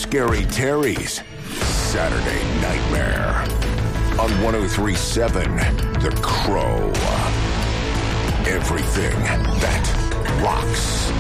Scary Terry's Saturday Nightmare on 103.7 The Crow. Everything that rocks.